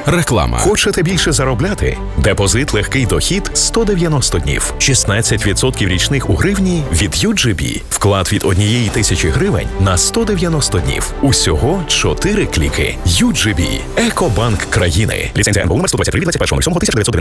Реклама. Хочете більше заробляти? Депозит легкий дохід 190 днів. 16% річних у гривні від UGB. Вклад від 1000 гривень на 190 днів. Усього 4 кліки. UGB. Екобанк країни. Ліцензія НБУ номер 123 від 21.07.1990.